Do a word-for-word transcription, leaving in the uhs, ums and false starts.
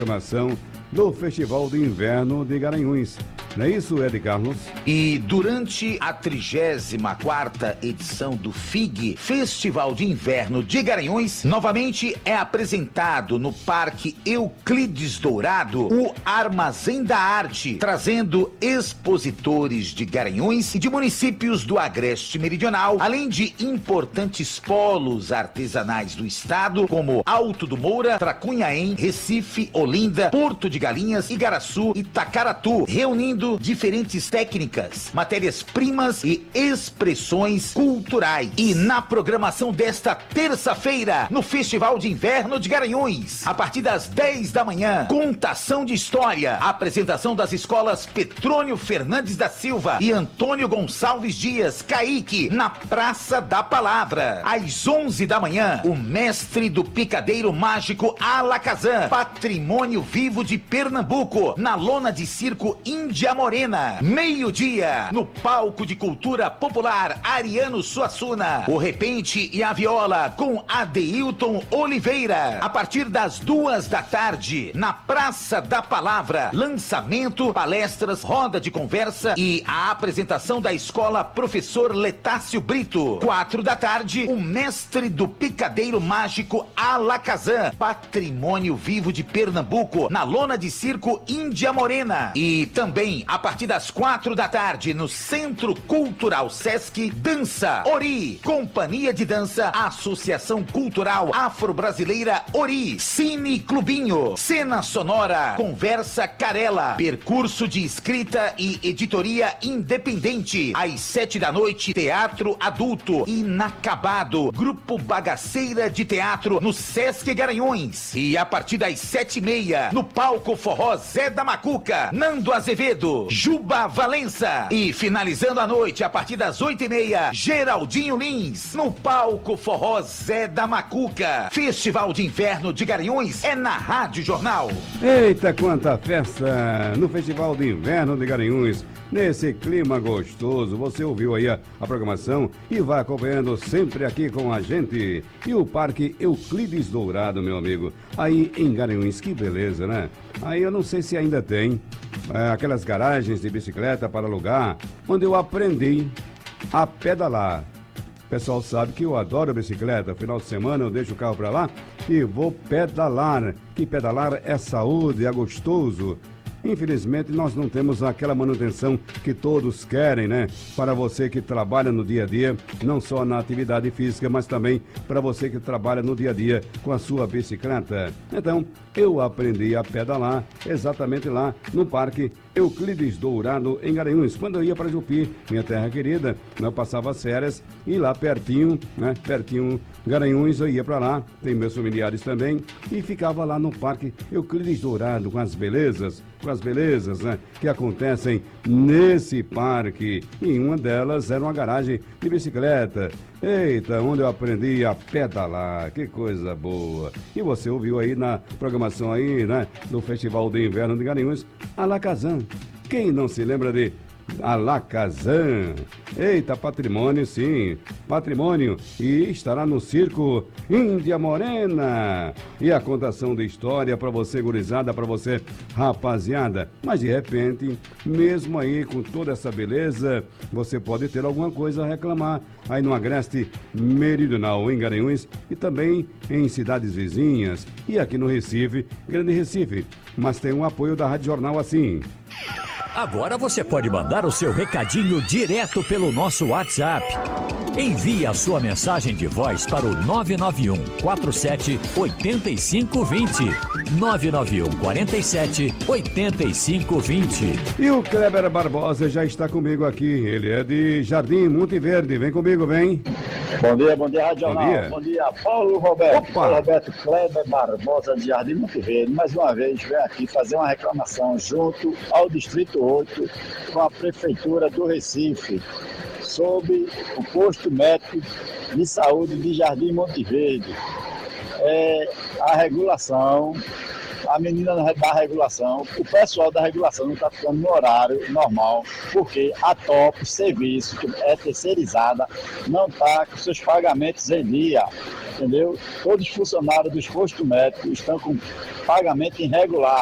programação do Festival de Inverno de Garanhuns. Não é isso, Ed Carlos? E durante a trigésima quarta edição do F I G, Festival de Inverno de Garanhuns, novamente é apresentado no Parque Euclides Dourado o Armazém da Arte, trazendo expositores de Garanhuns e de municípios do Agreste Meridional, além de importantes polos artesanais do estado, como Alto do Moura, Tracunhaém, Recife, Olinda, Porto de Galinhas, Igaraçu e Tacaratu, reunindo diferentes técnicas, matérias-primas e expressões culturais. E na programação desta terça-feira, no Festival de Inverno de Garanhuns, a partir das dez da manhã, contação de história, apresentação das escolas Petrônio Fernandes da Silva e Antônio Gonçalves Dias, Caíque, na Praça da Palavra. Às onze da manhã, o mestre do picadeiro mágico Alakazam, patrimônio vivo de Pernambuco, na lona de circo Índia Morena. Meio-dia, no palco de cultura popular Ariano Suassuna, o repente e a viola com Adeilton Oliveira. A partir das duas da tarde, na Praça da Palavra, lançamento, palestras, roda de conversa e a apresentação da escola Professor Letácio Brito. Quatro da tarde, o mestre do picadeiro mágico Alakazam, patrimônio vivo de Pernambuco, na lona de circo Índia Morena. E também, a partir das quatro da tarde, no Centro Cultural Sesc, Dança Ori, Companhia de Dança, Associação Cultural Afro-Brasileira Ori, Cine Clubinho, Cena Sonora, Conversa Carela, percurso de escrita e editoria independente. Às sete da noite, Teatro Adulto Inacabado, Grupo Bagaceira de Teatro, no Sesc Garanhuns. E a partir das sete e meia, no palco Forró Zé da Macuca, Nando Azevedo, Juba Valença. E finalizando a noite, a partir das oito e meia, Geraldinho Lins, no palco Forró Zé da Macuca. Festival de Inverno de Garanhuns é na Rádio Jornal. Eita, quanta festa no Festival de Inverno de Garanhuns. Nesse clima gostoso, você ouviu aí a, a programação e vai acompanhando sempre aqui com a gente. E o Parque Euclides Dourado, meu amigo, aí em Garanhuns, que beleza, né? Aí eu não sei se ainda tem é, aquelas garagens de bicicleta para alugar, onde eu aprendi a pedalar. O pessoal sabe que eu adoro bicicleta. Final de semana eu deixo o carro para lá e vou pedalar. Que pedalar é saúde, é gostoso. Infelizmente, nós não temos aquela manutenção que todos querem, né? Para você que trabalha no dia a dia, não só na atividade física, mas também para você que trabalha no dia a dia com a sua bicicleta. Então, eu aprendi a pedalar exatamente lá no Parque Euclides Dourado, em Garanhuns. Quando eu ia para Jupi, minha terra querida, eu passava as férias e lá pertinho, né? Pertinho, Garanhuns, eu ia para lá, tem meus familiares também, e ficava lá no Parque Euclides Dourado com as belezas, com as belezas, né, que acontecem nesse parque. E uma delas era uma garagem de bicicleta. Eita, onde eu aprendi a pedalar, que coisa boa. E você ouviu aí na programação aí, né, do Festival de Inverno de Garanhuns, Alakazam. Quem não se lembra de Alakazam? Eita, patrimônio, sim, patrimônio. E estará no circo Índia Morena. E a contação de história para você, gurizada, para você, rapaziada. Mas de repente, mesmo aí com toda essa beleza, você pode ter alguma coisa a reclamar aí no Agreste Meridional, em Garanhuns, e também em cidades vizinhas. E aqui no Recife, Grande Recife. Mas tem um apoio da Rádio Jornal assim. Agora você pode mandar o seu recadinho direto pelo nosso WhatsApp. Envie a sua mensagem de voz para o nove nove um quatro sete oito cinco dois zero. nove nove um quatro sete oito cinco dois zero. E o Kleber Barbosa já está comigo aqui. Ele é de Jardim Monte Verde. Vem comigo, vem. Bom dia, bom dia, Rádio Jornal. Bom dia, bom dia Paulo Roberto. Opa. Paulo Roberto Kleber Barbosa, de Jardim Monte Verde. Mais uma vez, vem aqui fazer uma reclamação junto ao Distrito oito com a Prefeitura do Recife sobre o posto médico de saúde de Jardim Monte Verde. É, a regulação, a menina da regulação, o pessoal da regulação não está ficando no horário normal, porque a Top Serviço, que é terceirizada, não está com seus pagamentos em dia. entendeu? Todos os funcionários dos postos médicos estão com pagamento irregular.